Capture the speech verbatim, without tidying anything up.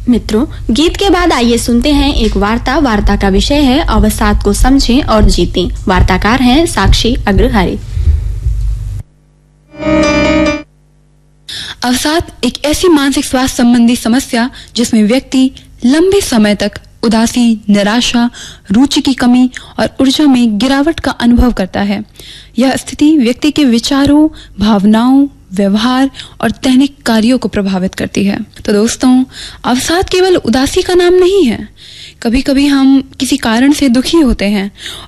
मित्रों, गीत के बाद आइए सुनते हैं एक वार्ता। वार्ता का विषय है अवसाद को समझें और जीतें। वार्ताकार हैं साक्षी अग्रहारी। अवसाद एक ऐसी मानसिक स्वास्थ्य संबंधी समस्या जिसमें व्यक्ति लंबे समय तक उदासी, निराशा, रुचि की कमी और ऊर्जा में गिरावट का अनुभव करता है। यह स्थिति व्यक्ति के विचारों, भावनाओं, व्यवहार और दैनिक कार्यों को प्रभावित करती है। तो दोस्तों, अवसाद केवल उदासी का नाम नहीं है। कभी कभी हम किसी कारण से दुखी होते हैं